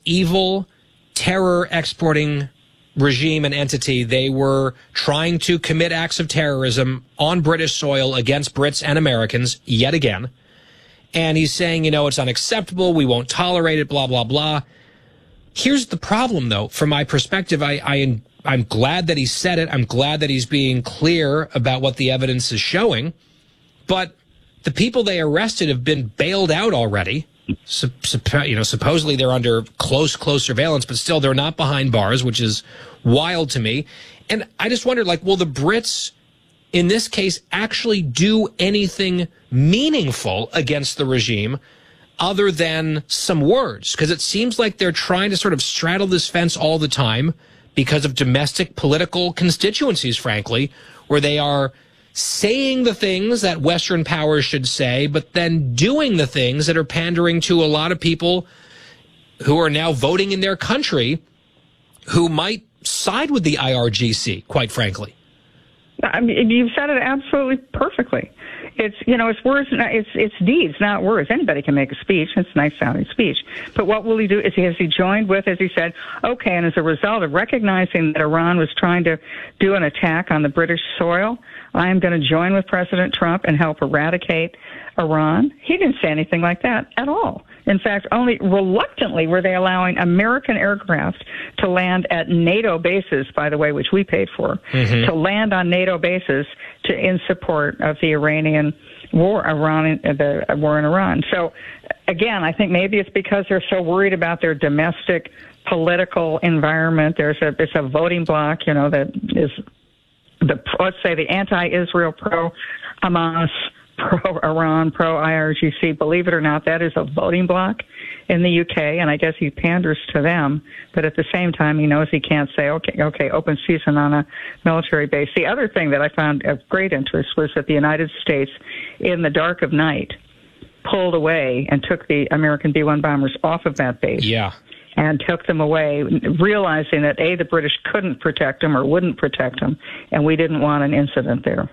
evil, terror-exporting regime and entity. They were trying to commit acts of terrorism on British soil against Brits and Americans yet again. And he's saying, it's unacceptable. We won't tolerate it, blah, blah, blah. Here's the problem, though. From my perspective, I'm glad that he said it. I'm glad that he's being clear about what the evidence is showing. But the people they arrested have been bailed out already. Supposedly they're under close surveillance, but still they're not behind bars, which is wild to me. And I just wondered, will the Brits in this case actually do anything meaningful against the regime other than some words? Because it seems like they're trying to sort of straddle this fence all the time because of domestic political constituencies, frankly, where they are saying the things that Western powers should say, but then doing the things that are pandering to a lot of people who are now voting in their country who might side with the IRGC, quite frankly. I mean, you've said it absolutely perfectly. It's, it's words, it's deeds, not words. Anybody can make a speech. It's a nice sounding speech. But what will he do? Has he joined with, as he said, okay, and as a result of recognizing that Iran was trying to do an attack on the British soil, I am going to join with President Trump and help eradicate Iran? He didn't say anything like that at all. In fact, only reluctantly were they allowing American aircraft to land at NATO bases, by the way, which we paid for, to land on NATO bases in support of the Iranian war, the war in Iran. So, again, I think maybe it's because they're so worried about their domestic political environment. It's a voting bloc, that is let's say the anti-Israel, pro-Hamas, pro-Iran, pro-IRGC. Believe it or not, that is a voting bloc in the UK, and I guess he panders to them. But at the same time, he knows he can't say, okay, open season on a military base. The other thing that I found of great interest was that the United States, in the dark of night, pulled away and took the American B-1 bombers off of that base. Yeah. And took them away, realizing that, A, the British couldn't protect them or wouldn't protect them, and we didn't want an incident there.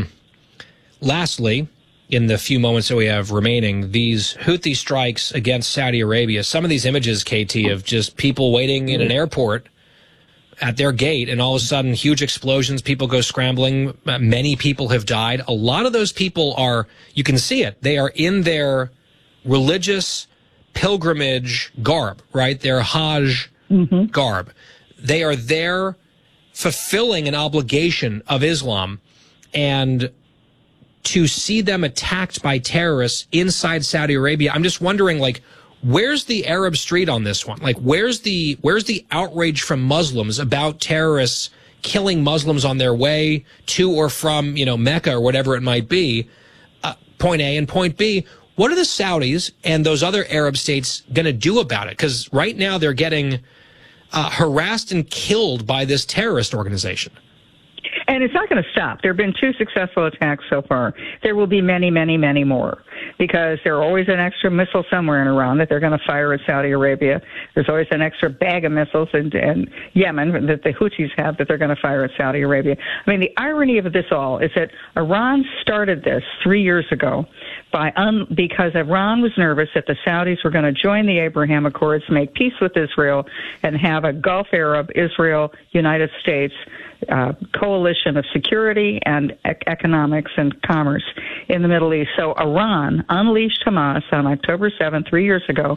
Lastly, in the few moments that we have remaining, these Houthi strikes against Saudi Arabia, some of these images, KT, of just people waiting in an airport at their gate, and all of a sudden, huge explosions, people go scrambling, many people have died. A lot of those people are, you can see it, they are in their religious pilgrimage garb, right? Their Hajj garb. They are there fulfilling an obligation of Islam, and to see them attacked by terrorists inside Saudi Arabia, I'm just wondering, where's the Arab street on this one? Where's the outrage from Muslims about terrorists killing Muslims on their way to or from, Mecca or whatever it might be? Point A. And point B, what are the Saudis and those other Arab states going to do about it? Because right now they're getting harassed and killed by this terrorist organization. And it's not going to stop. There have been 2 successful attacks so far. There will be many, many, many more, because there's always an extra missile somewhere in Iran that they're going to fire at Saudi Arabia. There's always an extra bag of missiles in Yemen that the Houthis have that they're going to fire at Saudi Arabia. I mean, the irony of this all is that Iran started this 3 years ago because Iran was nervous that the Saudis were going to join the Abraham Accords, make peace with Israel, and have a Gulf Arab, Israel, United States coalition of security and economics and commerce in the Middle East. So Iran unleashed Hamas on October 7th, 3 years ago,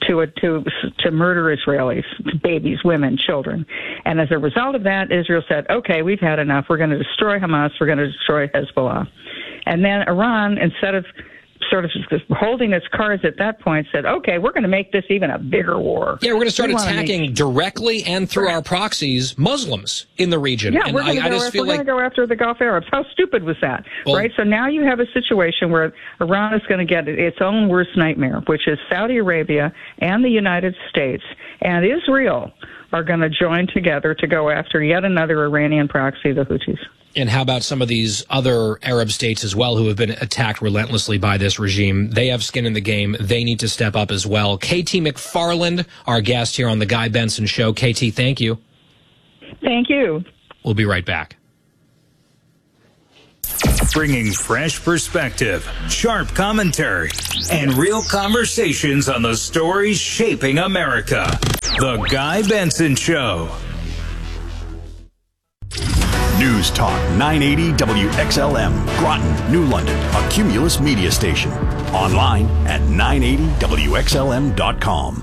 to murder Israelis, babies, women, children. And as a result of that, Israel said, okay, we've had enough. We're going to destroy Hamas. We're going to destroy Hezbollah. And then Iran, instead of sort of holding its cards at that point, said, okay, we're going to make this even a bigger war. Yeah, we're going to start attacking directly and through our proxies Muslims in the region. Yeah, we're going to go after the Gulf Arabs. How stupid was that, right? So now you have a situation where Iran is going to get its own worst nightmare, which is Saudi Arabia and the United States and Israel are going to join together to go after yet another Iranian proxy, the Houthis. And how about some of these other Arab states as well who have been attacked relentlessly by this regime? They have skin in the game. They need to step up as well. KT McFarland, our guest here on The Guy Benson Show. KT, thank you. Thank you. We'll be right back. Bringing fresh perspective, sharp commentary, and real conversations on the stories shaping America. The Guy Benson Show. News Talk 980 WXLM, Groton, New London, a Cumulus media station. Online at 980WXLM.com.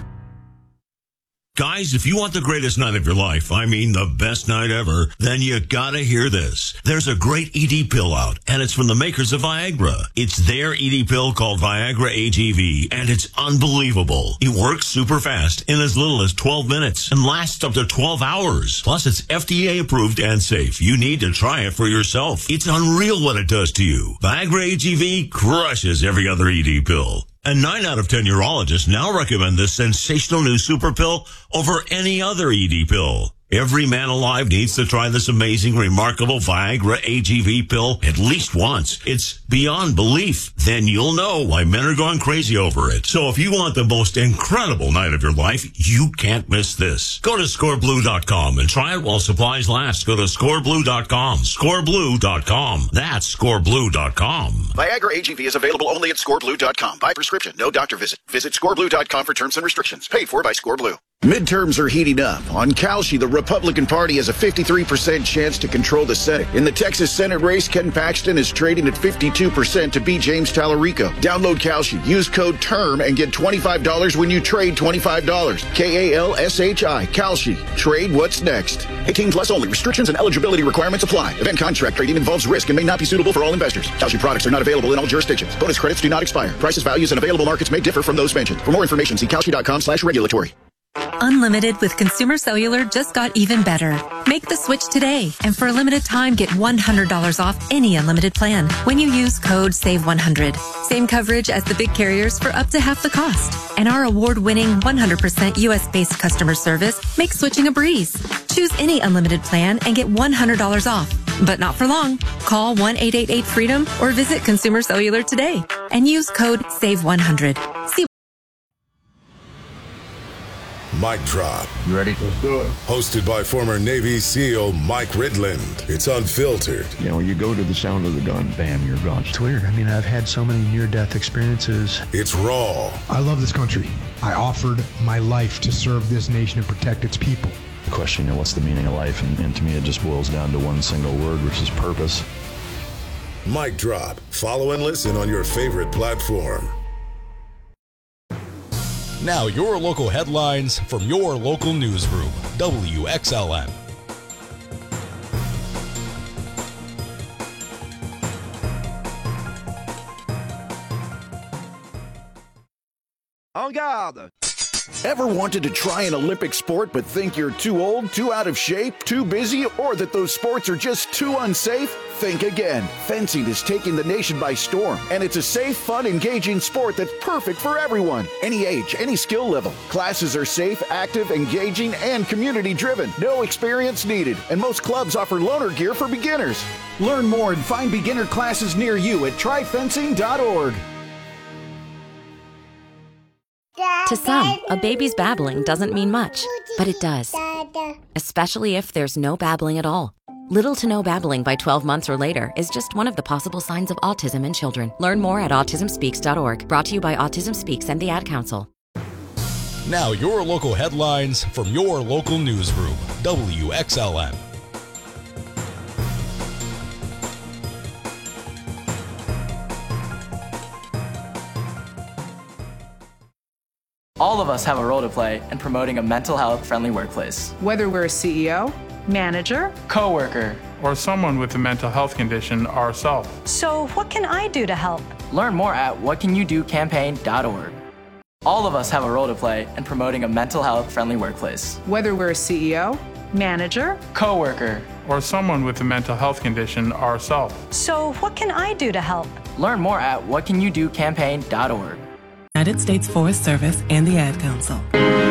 Guys, if you want the greatest night of your life, I mean the best night ever, then you gotta hear this. There's a great ED pill out, and it's from the makers of Viagra. It's their ED pill called Viagra AGV, and it's unbelievable. It works super fast in as little as 12 minutes and lasts up to 12 hours. Plus, it's FDA approved and safe. You need to try it for yourself. It's unreal what it does to you. Viagra AGV crushes every other ED pill. And 9 out of 10 urologists now recommend this sensational new super pill over any other ED pill. Every man alive needs to try this amazing, remarkable Viagra AGV pill at least once. It's beyond belief. Then you'll know why men are going crazy over it. So if you want the most incredible night of your life, you can't miss this. Go to scoreblue.com and try it while supplies last. Go to scoreblue.com. Scoreblue.com. That's scoreblue.com. Viagra AGV is available only at scoreblue.com. By prescription, no doctor visit. Visit scoreblue.com for terms and restrictions. Paid for by Scoreblue. Midterms are heating up. On Kalshi, the Republican Party has a 53% chance to control the Senate. In the Texas Senate race, Ken Paxton is trading at 52% to beat James Tallarico. Download Kalshi, use code TERM, and get $25 when you trade $25. KALSHI, Kalshi. Trade what's next. 18 plus only. Restrictions and eligibility requirements apply. Event contract trading involves risk and may not be suitable for all investors. Kalshi products are not available in all jurisdictions. Bonus credits do not expire. Prices, values, and available markets may differ from those mentioned. For more information, see kalshi.com/regulatory. Unlimited with Consumer Cellular just got even better. Make the switch today, and for a limited time, get $100 off any unlimited plan when you use code SAVE100. Same coverage as the big carriers for up to half the cost. And our award-winning 100% U.S.-based customer service makes switching a breeze. Choose any unlimited plan and get $100 off. But not for long. Call 1-888-FREEDOM or visit Consumer Cellular today and use code SAVE100. See Mic Drop. You ready? Let's do it. Hosted by former Navy SEAL Mike Ridland. It's unfiltered. You know, you go to the sound of the gun, bam, you're gone. It's weird. I mean, I've had so many near-death experiences. It's raw. I love this country. I offered my life to serve this nation and protect its people. The question, you know, what's the meaning of life? And to me, it just boils down to one single word, which is purpose. Mic Drop. Follow and listen on your favorite platform. Now your local headlines from your local newsroom, WXLM. En garde! Ever wanted to try an Olympic sport but think you're too old, too out of shape, too busy, or that those sports are just too unsafe? Think again. Fencing is taking the nation by storm, and it's a safe, fun, engaging sport that's perfect for everyone. Any age, any skill level. Classes are safe, active, engaging, and community-driven. No experience needed, and most clubs offer loaner gear for beginners. Learn more and find beginner classes near you at tryfencing.org. To some, a baby's babbling doesn't mean much, but it does. Especially if there's no babbling at all. Little to no babbling by 12 months or later is just one of the possible signs of autism in children. Learn more at autismspeaks.org. Brought to you by Autism Speaks and the Ad Council. Now your local headlines from your local newsroom, WXLM. All of us have a role to play in promoting a mental health-friendly workplace. Whether we're a CEO, manager, coworker, or someone with a mental health condition ourselves. So what can I do to help? Learn more at whatcanyoudocampaign.org. All of us have a role to play in promoting a mental health-friendly workplace. Whether we're a CEO, manager, coworker, or someone with a mental health condition ourselves. So what can I do to help? Learn more at whatcanyoudocampaign.org. United States Forest Service and the Ad Council.